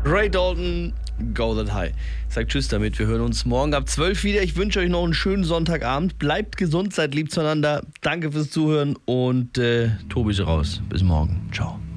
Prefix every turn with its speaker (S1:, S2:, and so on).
S1: Ray Dalton, Go That High. Ich sag Tschüss damit, wir hören uns morgen ab 12 wieder. Ich wünsche euch noch einen schönen Sonntagabend. Bleibt gesund, seid lieb zueinander. Danke fürs Zuhören und Tobi ist raus. Bis morgen. Ciao.